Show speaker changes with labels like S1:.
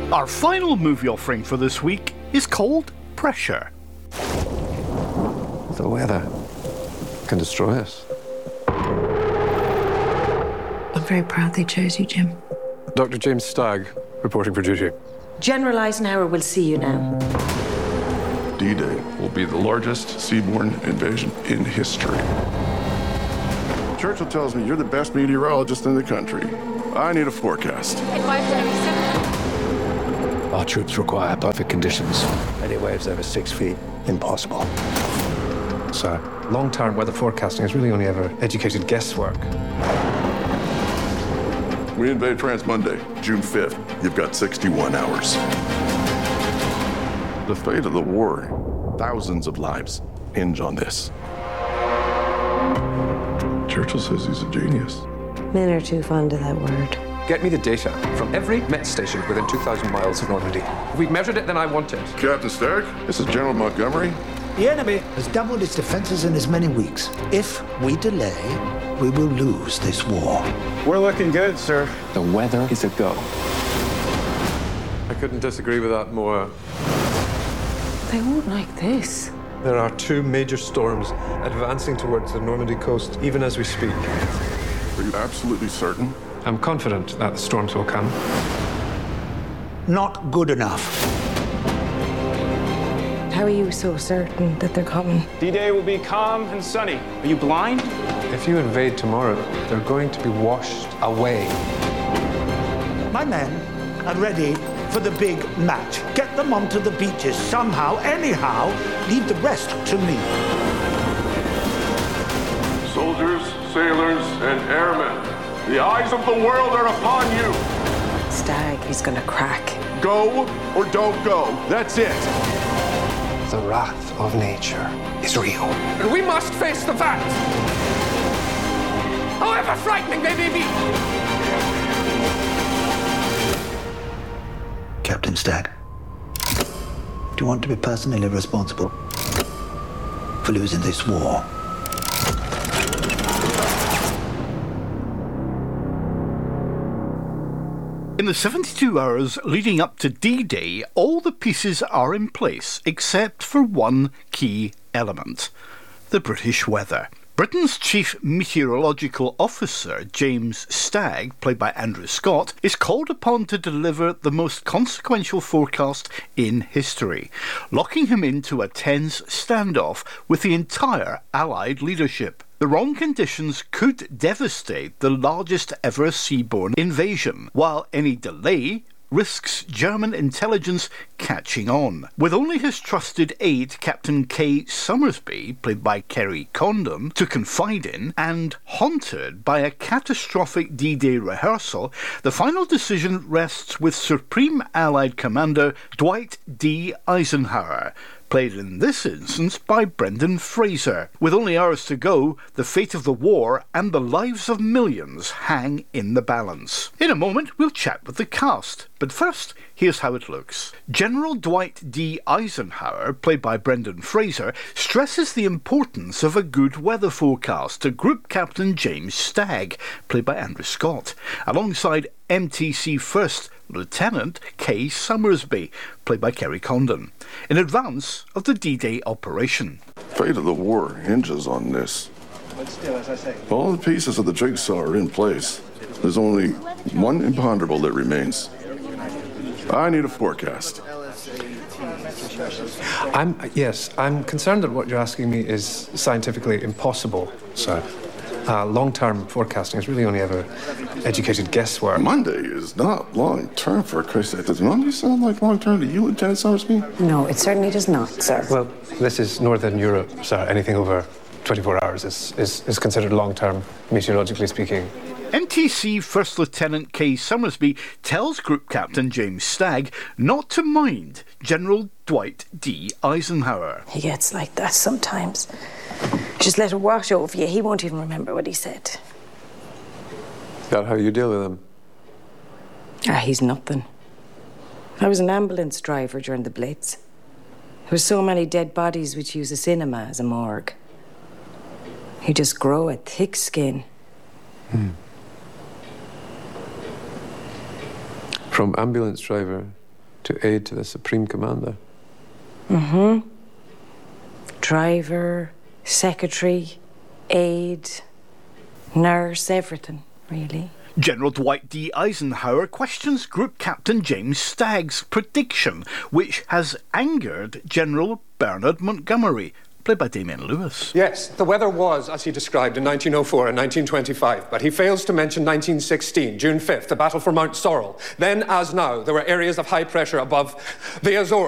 S1: Our final movie offering for this week is called Pressure.
S2: The weather can destroy us.
S3: I'm very proud they chose you, Jim.
S2: Dr. James Stagg, reporting for duty.
S4: General Eisenhower will see you now.
S5: D-Day will be the largest seaborne invasion in history. Churchill tells me you're the best meteorologist in the country. I need a forecast.
S6: Our troops require perfect conditions. Any waves over 6 feet, impossible.
S2: Sir, long-term weather forecasting is really only ever educated guesswork.
S5: We invade France Monday, June 5th. You've got 61 hours. The fate of the war, thousands of lives hinge on this. Churchill says he's a genius.
S4: Men are too fond of that word.
S2: Get me the data from every Met station within 2,000 miles of Normandy. If we've measured it, then I want it.
S5: Captain Stagg, this is General Montgomery.
S6: The enemy has doubled its defenses in as many weeks. If we delay, we will lose this war.
S7: We're looking good, sir.
S2: The weather is a go. I couldn't disagree with that more.
S4: They won't like this.
S2: There are 2 major storms advancing towards the Normandy coast, even as we speak.
S5: Are you absolutely certain?
S2: I'm confident that the storms will come.
S6: Not good enough.
S4: How are you so certain that they're coming?
S7: D-Day will be calm and sunny. Are you blind?
S2: If you invade tomorrow, they're going to be washed away.
S6: My men are ready for the big match. Get them onto the beaches somehow, anyhow. Leave the rest to me.
S5: Soldiers, sailors, and airmen, the eyes of the world are upon you.
S4: Stagg, he's gonna crack.
S5: Go or don't go. That's it.
S2: The wrath of nature is real. And we must face the facts, however frightening they may be.
S6: Captain Stagg, do you want to be personally responsible for losing this war?
S1: In the 72 hours leading up to D-Day, all the pieces are in place except for one key element: the British weather. Britain's chief meteorological officer, James Stagg, played by Andrew Scott, is called upon to deliver the most consequential forecast in history, locking him into a tense standoff with the entire Allied leadership. The wrong conditions could devastate the largest ever seaborne invasion, while any delay risks German intelligence catching on. With only his trusted aide, Captain Kay Summersby, played by Kerry Condon, to confide in, and haunted by a catastrophic D-Day rehearsal, the final decision rests with Supreme Allied Commander Dwight D. Eisenhower, played in this instance by Brendan Fraser. With only hours to go, the fate of the war and the lives of millions hang in the balance. In a moment, we'll chat with the cast, but first, here's how it looks. General Dwight D. Eisenhower, played by Brendan Fraser, stresses the importance of a good weather forecast to Group Captain James Stagg, played by Andrew Scott, alongside MTC First Lieutenant Kay Summersby, played by Kerry Condon, in advance of the D-Day operation.
S5: Fate of the war hinges on this. All the pieces of the jigsaw are in place. There's only one imponderable that remains. I need a forecast.
S2: I'm concerned that what you're asking me is scientifically impossible, sir. Long-term forecasting is really only ever educated guesswork.
S5: Monday is not long-term, for Christ's sake. Does Monday sound like long-term to you, Lieutenant Summersby?
S4: No, it certainly does not, sir.
S2: Well, this is Northern Europe, sir. Anything over 24 hours is considered long-term, meteorologically speaking.
S1: MTC First Lieutenant Kay Summersby tells Group Captain James Stagg not to mind General Dwight D. Eisenhower.
S4: He gets like that sometimes. Just let it wash over you. He won't even remember what he said.
S2: Is that how you deal with him?
S4: He's nothing. I was an ambulance driver during the Blitz. There were so many dead bodies we'd use a cinema as a morgue. He just grow a thick skin.
S2: From ambulance driver to aid to the Supreme Commander.
S4: Mm-hmm. Driver, secretary, aide, nurse, everything, really.
S1: General Dwight D. Eisenhower questions Group Captain James Stagg's prediction, which has angered General Bernard Montgomery, played by Damian Lewis.
S8: Yes, the weather was, as he described, in 1904 and 1925, but he fails to mention 1916, June 5th, the Battle for Mount Sorrel. Then, as now, there were areas of high pressure above the Azores.